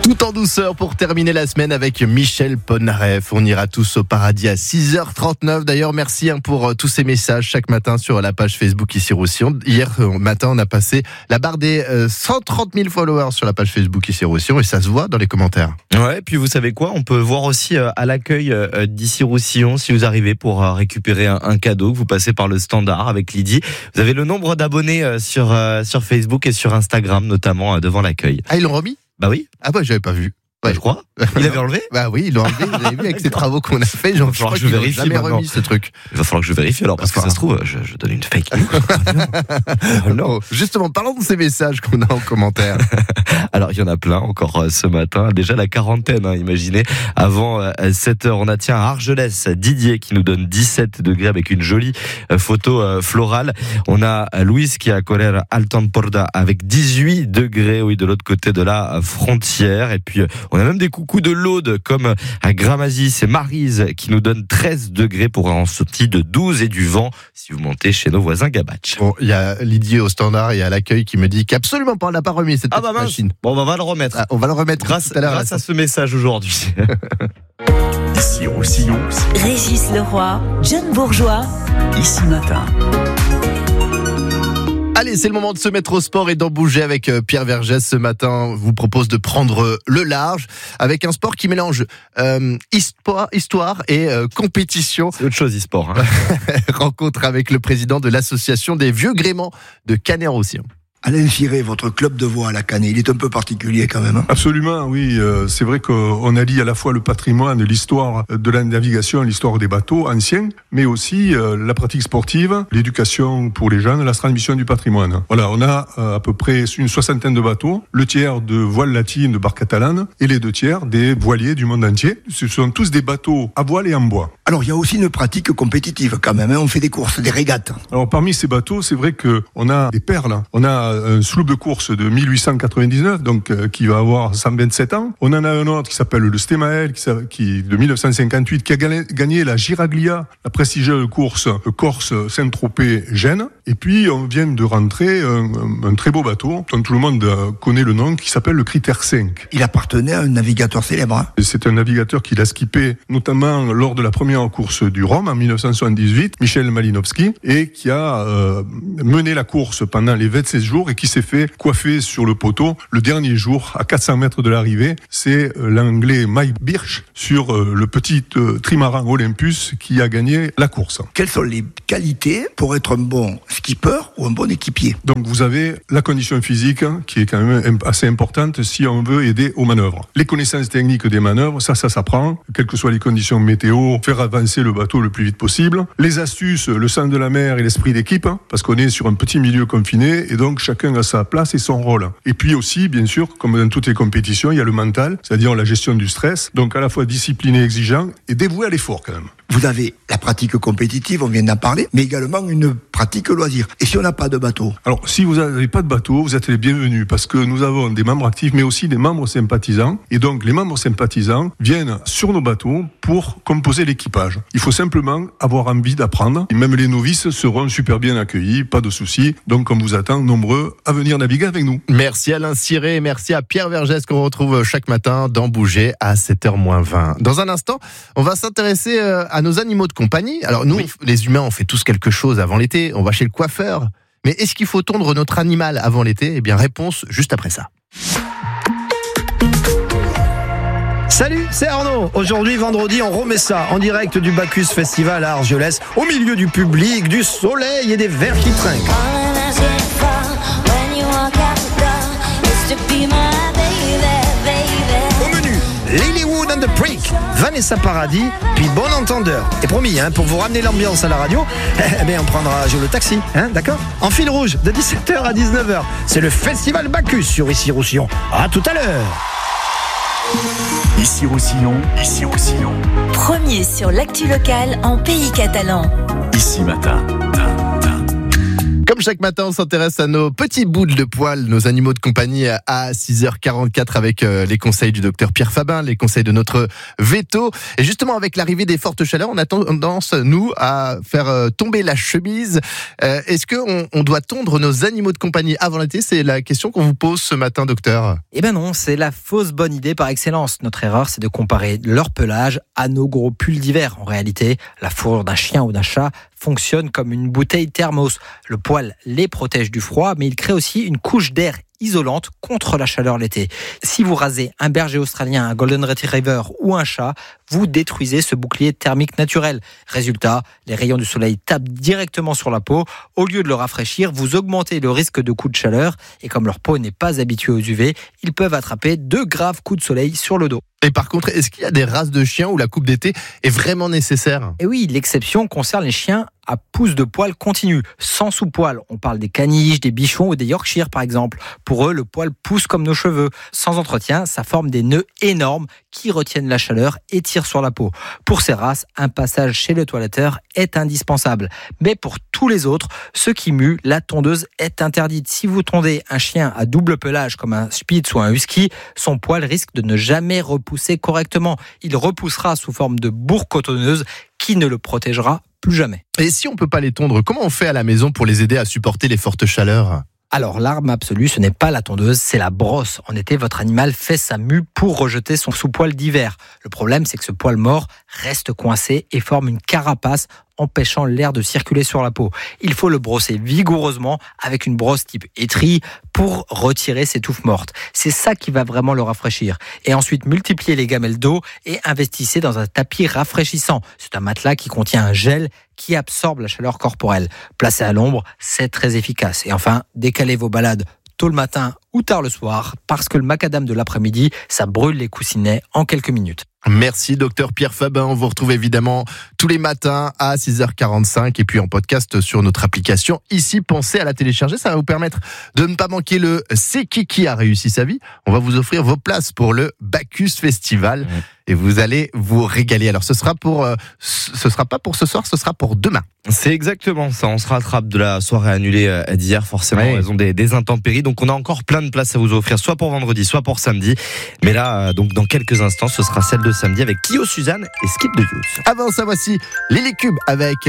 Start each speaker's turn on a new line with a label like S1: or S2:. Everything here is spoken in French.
S1: Tout en douceur pour terminer la semaine avec Michel Polnareff. On ira tous au paradis à 6h39. D'ailleurs, merci pour tous ces messages chaque matin sur la page Facebook Ici Roussillon. Hier matin, on a passé la barre des 130 000 followers sur la page Facebook Ici Roussillon et ça se voit dans les commentaires.
S2: Ouais, et puis vous savez quoi, on peut voir aussi à l'accueil d'Ici Roussillon si vous arrivez pour récupérer un cadeau, que vous passez par le standard avec Lydie. Vous avez le nombre d'abonnés sur Facebook et sur Instagram notamment devant l'accueil.
S1: Ah, ils l'ont remis ?
S2: Bah oui.
S1: Ah bah j'avais pas vu. Ouais.
S2: Je crois. Il avait enlevé ?
S1: Bah oui, ils l'ont enlevé. Vous avez vu avec ces travaux qu'on a fait, je crois qu'ils n'ont jamais remis ce truc.
S2: Il va falloir que je vérifie alors parce que ça se trouve, je donne une fake news.
S1: Non. Justement, parlons de ces messages qu'on a en commentaire.
S2: Alors il y en a plein encore ce matin. Déjà la quarantaine, imaginez. Avant 7h, on a à Argelès, Didier qui nous donne 17 degrés avec une jolie photo florale. On a Louise qui est à Correr Altamporda avec 18 degrés, oui, de l'autre côté de la frontière. Et puis on a même des coucous de l'Aude, comme à Gramazie, c'est Maryse qui nous donne 13 degrés pour un ressenti de 12 et du vent si vous montez chez nos voisins Gabatch.
S1: Bon, il y a Lydie au standard et à l'accueil qui me dit qu'absolument pas, on n'a pas remis cette machine.
S2: Bon, on va le remettre.
S1: On va le remettre
S2: grâce
S1: tout à l'heure.
S2: Grâce à ce message aujourd'hui.
S3: Ici Roussillon.
S4: Régis Leroy, John Bourgeois.
S3: Ici Matin.
S1: Allez, c'est le moment de se mettre au sport et d'en bouger avec Pierre Vergès. Ce matin, vous propose de prendre le large avec un sport qui mélange histoire et compétition.
S2: C'est autre chose, e-sport.
S1: Rencontre avec le président de l'association des vieux gréments de Canet-Roussillon.
S5: Alain Firé, votre club de voile à Canet, il est un peu particulier quand même.
S6: Absolument, oui. C'est vrai qu'on allie à la fois le patrimoine, l'histoire de la navigation, l'histoire des bateaux anciens, mais aussi la pratique sportive, l'éducation pour les jeunes, la transmission du patrimoine. Voilà, on a à peu près une soixantaine de bateaux, le tiers de voiles latines, de barres catalanes, et les 2 tiers des voiliers du monde entier. Ce sont tous des bateaux à voile et en bois.
S5: Alors, il y a aussi une pratique compétitive quand même, on fait des courses, des régates.
S6: Alors, parmi ces bateaux, c'est vrai qu'on a des perles. On a un sloop de course de 1899, donc qui va avoir 127 ans. On en a un autre qui s'appelle le Stemael, qui de 1958, qui a gagné la Giraglia, la prestigieuse course Corse Saint-Tropez-Gênes. Et puis, on vient de rentrer un très beau bateau, dont tout le monde connaît le nom, qui s'appelle le Critère 5.
S5: Il appartenait à un navigateur célèbre.
S6: C'est un navigateur qui l'a skippé, notamment lors de la première course du Rhum en 1978, Michel Malinowski, et qui a mené la course pendant les 26 jours et qui s'est fait coiffer sur le poteau le dernier jour, à 400 mètres de l'arrivée. C'est l'anglais Mike Birch sur le petit trimaran Olympus qui a gagné la course.
S5: Quelles sont les qualités pour être un bon skipper ou un bon équipier?
S6: Donc vous avez la condition physique qui est quand même assez importante si on veut aider aux manœuvres. Les connaissances techniques des manœuvres, ça s'apprend, quelles que soient les conditions météo, faire avancer le bateau le plus vite possible. Les astuces, le sens de la mer et l'esprit d'équipe, parce qu'on est sur un petit milieu confiné et donc chacun a sa place et son rôle. Et puis aussi, bien sûr, comme dans toutes les compétitions, il y a le mental, c'est-à-dire la gestion du stress, donc à la fois discipliné, exigeant et dévoué à l'effort quand même.
S5: Vous avez la pratique compétitive, on vient d'en parler, mais également une pratique loisir. Et si on n'a pas de bateau?
S6: Alors, si vous n'avez pas de bateau, vous êtes les bienvenus, parce que nous avons des membres actifs, mais aussi des membres sympathisants. Et donc, les membres sympathisants viennent sur nos bateaux pour composer l'équipage. Il faut simplement avoir envie d'apprendre. Et même les novices seront super bien accueillis, pas de soucis. Donc, on vous attend nombreux à venir naviguer avec nous.
S1: Merci Alain Ciré et merci à Pierre Vergès qu'on retrouve chaque matin dans Bouger à 7h-20. Dans un instant, on va s'intéresser à nos animaux de compagnie. Alors nous, les humains, on fait tous quelque chose avant l'été. On va chez le coiffeur. Mais est-ce qu'il faut tondre notre animal avant l'été ? Eh bien, réponse juste après ça.
S7: Salut, c'est Arnaud. Aujourd'hui, vendredi, on remet ça en direct du Bacchus Festival à Argelès, au milieu du public, du soleil et des vers qui trinquent. Au menu, Lilywood and the Prick, Vanessa Paradis, puis Bon Entendeur. Et promis, pour vous ramener l'ambiance à la radio, on prendra le taxi, d'accord ? En fil rouge, de 17h à 19h, c'est le Festival Bacchus sur Ici Roussillon. À tout à l'heure.
S3: Ici Roussillon, Ici Roussillon.
S4: Premier sur l'actu locale en pays catalan.
S3: Ici Matin.
S1: Comme chaque matin, on s'intéresse à nos petits bouts de poil, nos animaux de compagnie à 6h44 avec les conseils du docteur Pierre Fabin, les conseils de notre veto. Et justement, avec l'arrivée des fortes chaleurs, on a tendance, nous, à faire tomber la chemise. Est-ce qu'on doit tondre nos animaux de compagnie avant l'été? C'est la question qu'on vous pose ce matin, docteur.
S8: Eh ben non, c'est la fausse bonne idée par excellence. Notre erreur, c'est de comparer leur pelage à nos gros pulls d'hiver. En réalité, la fourrure d'un chien ou d'un chat fonctionne comme une bouteille thermos. Le poil les protège du froid, mais il crée aussi une couche d'air isolante contre la chaleur l'été. Si vous rasez un berger australien, un golden retriever ou un chat, vous détruisez ce bouclier thermique naturel. Résultat, les rayons du soleil tapent directement sur la peau. Au lieu de le rafraîchir, vous augmentez le risque de coups de chaleur. Et comme leur peau n'est pas habituée aux UV, ils peuvent attraper de graves coups de soleil sur le dos.
S1: Et par contre, est-ce qu'il y a des races de chiens où la coupe d'été est vraiment nécessaire?
S8: Et oui, l'exception concerne les chiens à pousse de poil continu, sans sous-poil. On parle des caniches, des bichons ou des Yorkshire par exemple. Pour eux, le poil pousse comme nos cheveux. Sans entretien, ça forme des nœuds énormes qui retiennent la chaleur et tirent sur la peau. Pour ces races, un passage chez le toiletteur est indispensable. Mais pour tous les autres, ceux qui muent, la tondeuse est interdite. Si vous tondez un chien à double pelage comme un Spitz ou un Husky, son poil risque de ne jamais repousser correctement. Il repoussera sous forme de bourre cotonneuse qui ne le protégera plus jamais.
S1: Et si on peut pas les tondre, comment on fait à la maison pour les aider à supporter les fortes chaleurs?
S8: Alors, l'arme absolue, ce n'est pas la tondeuse, c'est la brosse. En été, votre animal fait sa mue pour rejeter son sous-poil d'hiver. Le problème, c'est que ce poil mort reste coincé et forme une carapace empêchant l'air de circuler sur la peau. Il faut le brosser vigoureusement avec une brosse type étrie pour retirer ces touffes mortes. C'est ça qui va vraiment le rafraîchir. Et ensuite, multipliez les gamelles d'eau et investissez dans un tapis rafraîchissant. C'est un matelas qui contient un gel qui absorbe la chaleur corporelle. Placé à l'ombre, c'est très efficace. Et enfin, décalez vos balades tôt le matin ou tard le soir, parce que le macadam de l'après-midi, ça brûle les coussinets en quelques minutes.
S1: Merci docteur Pierre Fabin, on vous retrouve évidemment tous les matins à 6h45 et puis en podcast sur notre application ici. Pensez à la télécharger, ça va vous permettre de ne pas manquer le C'est qui a réussi sa vie. On va vous offrir vos places pour le Bacchus Festival et vous allez vous régaler. Alors ce sera pas pour ce soir, ce sera pour demain.
S2: C'est exactement ça, on se rattrape de la soirée annulée d'hier forcément en raison des intempéries, donc on a encore plein de places à vous offrir, soit pour vendredi, soit pour samedi, mais là donc dans quelques instants ce sera celle de samedi avec Kyo Suzanne et Skip de Youth.
S1: Avant ça, voici Lily Cube avec